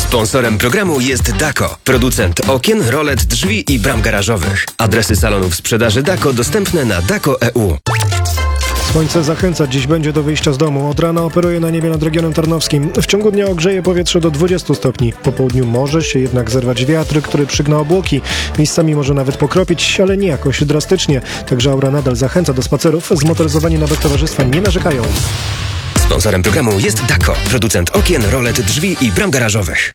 Sponsorem programu jest Dako, producent okien, rolet, drzwi i bram garażowych. Adresy salonów sprzedaży Dako dostępne na dako.eu. Słońce zachęca, dziś będzie do wyjścia z domu. Od rana operuje na niebie nad regionem tarnowskim. W ciągu dnia ogrzeje powietrze do 20 stopni. Po południu może się jednak zerwać wiatr, który przygna obłoki. Miejscami może nawet pokropić, ale nie jakoś drastycznie. Także aura nadal zachęca do spacerów. Zmotoryzowani nawet towarzystwa nie narzekają. Sponsorem programu jest Dako, producent okien, rolet, drzwi i bram garażowych.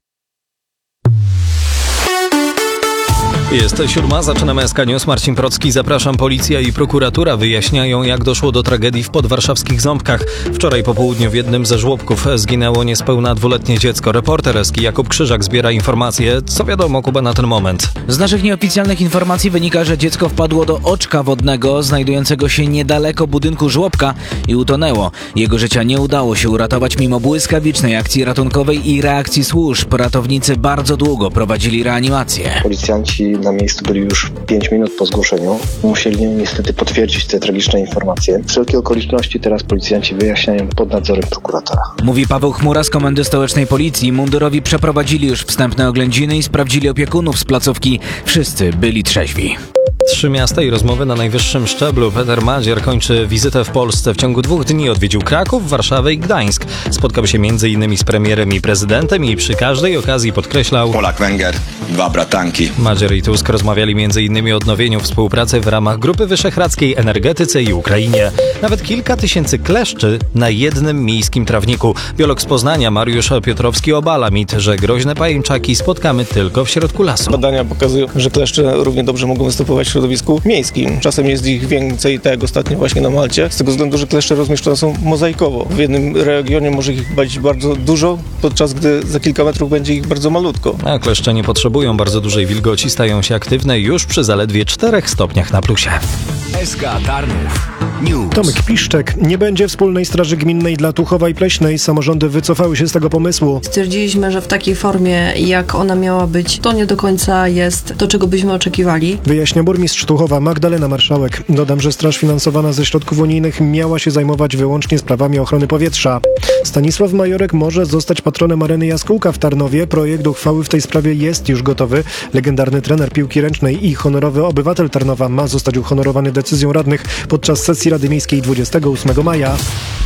Jest 7, zaczynamy SK News. Marcin Procki, zapraszam. Policja i prokuratura wyjaśniają, jak doszło do tragedii w podwarszawskich Ząbkach. Wczoraj po południu w jednym ze żłobków zginęło niespełna 2-letnie dziecko. Reporter SK Jakub Krzyżak zbiera informacje. Co wiadomo, Kuba, na ten moment? Z naszych nieoficjalnych informacji wynika, że dziecko wpadło do oczka wodnego znajdującego się niedaleko budynku żłobka i utonęło. Jego życia nie udało się uratować mimo błyskawicznej akcji ratunkowej i reakcji służb. Ratownicy bardzo długo prowadzili reanimację. Policjanci na miejscu byli już 5 minut po zgłoszeniu. Musieli niestety potwierdzić te tragiczne informacje. Wszelkie okoliczności teraz policjanci wyjaśniają pod nadzorem prokuratora. Mówi Paweł Chmura z Komendy Stołecznej Policji. Mundurowi przeprowadzili już wstępne oględziny i sprawdzili opiekunów z placówki. Wszyscy byli trzeźwi. 3 miasta i rozmowy na najwyższym szczeblu. Peter Madzier kończy wizytę w Polsce. W ciągu 2 dni odwiedził Kraków, Warszawę i Gdańsk. Spotkał się m.in. z premierem i prezydentem i przy każdej okazji podkreślał: Polak-Węgier, 2 bratanki. Madzier i Tusk rozmawiali m.in. o odnowieniu współpracy w ramach Grupy Wyszehradzkiej, energetyce i Ukrainie. Nawet kilka tysięcy kleszczy na jednym miejskim trawniku. Biolog z Poznania Mariusz Piotrowski obala mit, że groźne pajęczaki spotkamy tylko w środku lasu. Badania pokazują, że kleszcze równie dobrze mogą występować w środowisku miejskim. Czasem jest ich więcej, tak jak ostatnio właśnie na Malcie, z tego względu, że kleszcze rozmieszczone są mozaikowo. W jednym regionie może ich być bardzo dużo, podczas gdy za kilka metrów będzie ich bardzo malutko. A kleszcze nie potrzebują bardzo dużej wilgoci, stają się aktywne już przy zaledwie 4 stopniach na plusie. SK Tarnów News. Tomek Piszczek. Nie będzie wspólnej straży gminnej dla Tuchowa i Pleśnej. Samorządy wycofały się z tego pomysłu. Stwierdziliśmy, że w takiej formie, jak ona miała być, to nie do końca jest to, czego byśmy oczekiwali. Wyjaśnia burmistrz Tuchowa Magdalena Marszałek. Dodam, że straż finansowana ze środków unijnych miała się zajmować wyłącznie sprawami ochrony powietrza. Stanisław Majorek może zostać patronem Areny Jaskółka w Tarnowie. Projekt uchwały w tej sprawie jest już gotowy. Legendarny trener piłki ręcznej i honorowy obywatel Tarnowa ma zostać uhonorowany decyzją radnych podczas sesji Rady Miejskiej 28 maja.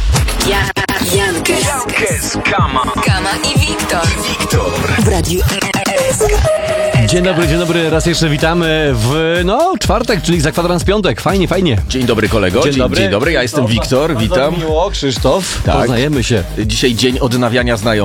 Jankes, Kama i Wiktor w Radiu SK. Dzień dobry, raz jeszcze witamy w czwartek, czyli za kwadrans piątek. Fajnie. Dzień dobry, kolego. Dzień dobry, ja jestem Wiktor, witam. Miło, Krzysztof, tak. Poznajemy się. Dzisiaj dzień odnawiania znajomych.